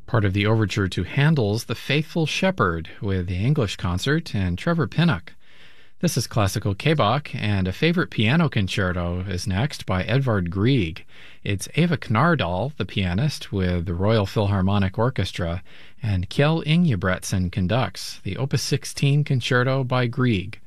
part of the overture to Handel's The Faithful Shepherd with the English Concert and Trevor Pinnock. This is Classical K-Bach, and a favorite piano concerto is next by Edvard Grieg. It's Eva Knardal, the pianist, with the Royal Philharmonic Orchestra, and Kjell Ingebretsen conducts the Opus 16 concerto by Grieg.